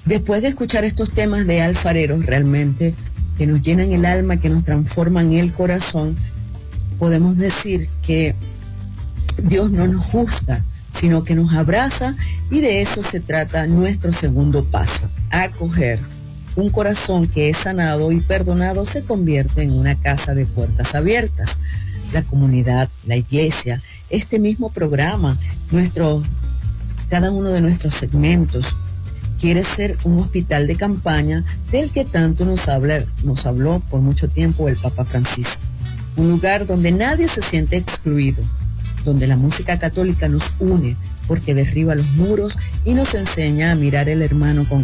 Después de escuchar estos temas de alfareros realmente que nos llenan el alma, que nos transforman el corazón, podemos decir que Dios no nos juzga, sino que nos abraza, y de eso se trata nuestro segundo paso: acoger. Un corazón que es sanado y perdonado se convierte en una casa de puertas abiertas. La comunidad, la iglesia, este mismo programa, cada uno de nuestros segmentos, quiere ser un hospital de campaña del que tanto nos habló por mucho tiempo el Papa Francisco. Un lugar donde nadie se siente excluido, donde la música católica nos une porque derriba los muros y nos enseña a mirar al hermano con